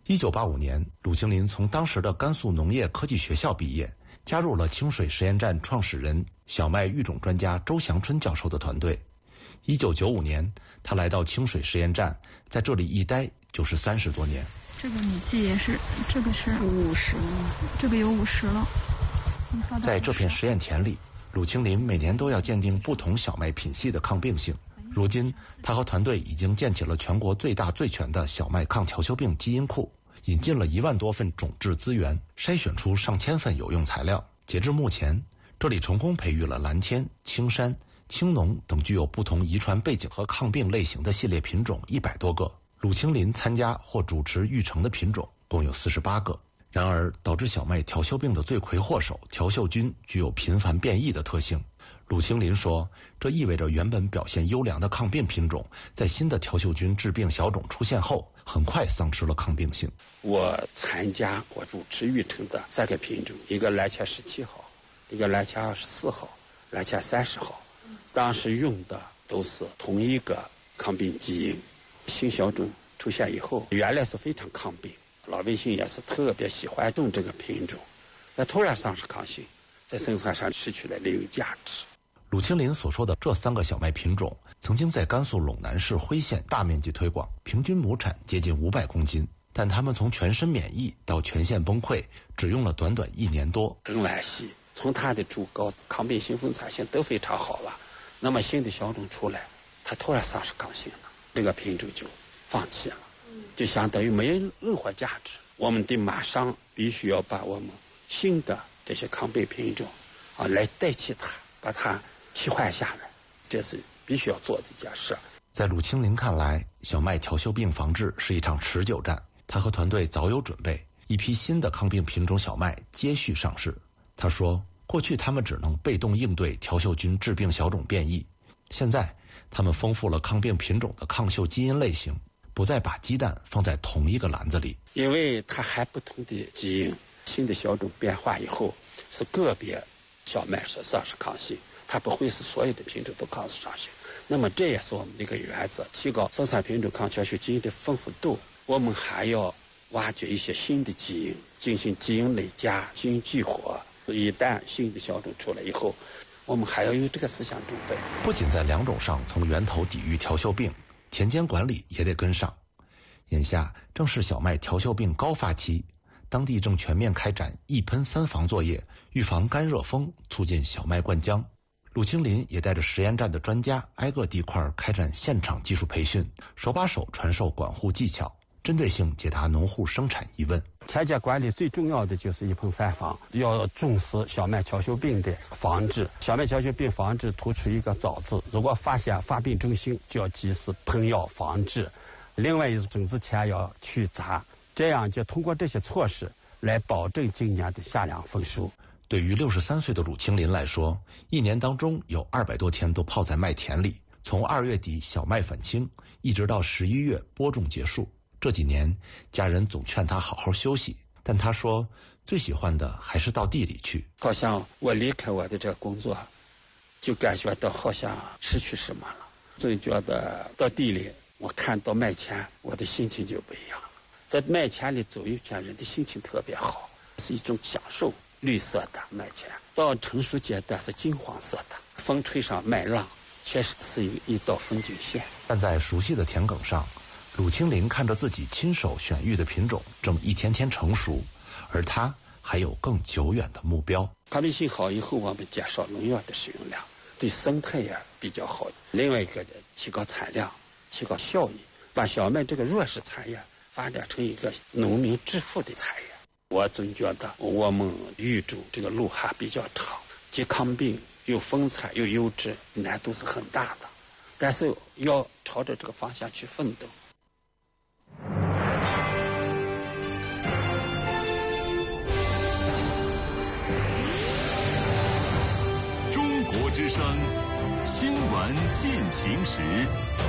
1985年，鲁庆林从当时的甘肃农业科技学校毕业，加入了清水实验站创始人、小麦育种专家周祥春教授的团队。1995年，他来到清水实验站，在这里一待就是30多年。 这个米剂也是，这个是50，这个有50了。 在这片实验田里，鲁庆林每年都要鉴定不同小麦品系的抗病性。如今，他和团队已经建起了全国最大最全的小麦抗调休病基因库，引进了1万多份种质资源，筛选出上千份有用材料。截至目前，这里成功培育了蓝天、青山、青农等具有不同遗传背景和抗病类型的系列品种100多个。鲁庆林参加或主持育成的品种共有48个。然而，导致小麦调休病的罪魁祸首调休菌具有频繁变异的特性。鲁庆林说，这意味着原本表现优良的抗病品种，在新的调休菌致病小种出现后，很快丧失了抗病性。 我参加或主持育成的3个品种，一个蓝卡17号，一个蓝卡24号，蓝卡30号，当时用的都是同一个抗病基因。新小种出现以后，原来是非常抗病，老百姓也是特别喜欢种这个品种，那突然丧失抗性，在生产上失去了利用价值。 鲁庆林所说的这3个小麦品种，曾经在甘肃陇南市辉县大面积推广，平均亩产接近500公斤。但他们从全身免疫到全线崩溃，只用了短短1年多。 很惋惜，从它的株高、抗病性、分产性都非常好了，那么新的小种出来，它突然丧失抗性了，这个品种就放弃了，就相当于没有任何价值。我们得马上必须要把我们新的这些抗病品种来代替它，把它替换下来，这是必须要做的一件事。 在鲁庆林看来，小麦调休病防治是一场持久战。他和团队早有准备，一批新的抗病品种小麦接续上市。他说，过去他们只能被动应对调休菌致病小种变异，现在他们丰富了抗病品种的抗休基因类型，不再把鸡蛋放在同一个篮子里。 因为它含不同的基因，新的小种变化以后，是个别小麦是丧失抗性，它不会是所有的品种都丧失抗性。那么这也是我们的一个原则，提高生产品种抗调休基因的丰富度。我们还要挖掘一些新的基因，进行基因累加、基因激活。一旦新的小种出来以后，我们还要有这个思想准备。 不仅在良种上从源头抵御调休病，田间管理也得跟上。眼下正是小麦调休病高发期，当地正全面开展1喷3防作业，预防干热风，促进小麦灌浆。鲁庆林也带着实验站的专家挨个地块开展现场技术培训，手把手传授管护技巧，针对性解答农户生产疑问。 田间管理最重要的就是1喷3防，要重视小麦调休病的防治。小麦调休病防治突出一个早字，如果发现发病征象，就要及时喷药防治。另外种子前要去杂，这样就通过这些措施来保证今年的夏粮丰收。 对于63岁的鲁庆林来说，一年当中有200多天都泡在麦田里，从2月底小麦返青，一直到11月播种结束。这几年，家人总劝他好好休息，但他说最喜欢的还是到地里去。 好像我离开我的这个工作，就感觉到好像失去什么了。总觉得到地里，我看到麦田，我的心情就不一样了。在麦田里走一圈，人的心情特别好，是一种享受。绿色的麦田到成熟阶段是金黄色的，风吹上麦浪，确实是一道风景线。 但在熟悉的田埂上，鲁庆林看着自己亲手选育的品种正一天天成熟，而他还有更久远的目标。 抗病性好以后，我们减少农药的使用量，对生态也比较好。另外一个提高产量，提高效益，把小麦这个弱势产业发展成一个农民致富的产业。我总觉得我们育种这个路还比较长，既抗病又丰产又优质，难度是很大的，但是要朝着这个方向去奋斗。 中国之声新闻进行时。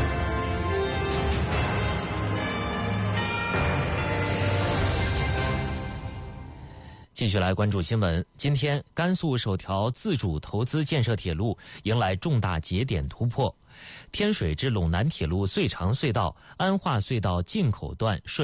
继续来关注新闻。今天，甘肃首条自主投资建设铁路迎来重大节点突破，天水至陇南铁路最长隧道安化隧道进口段顺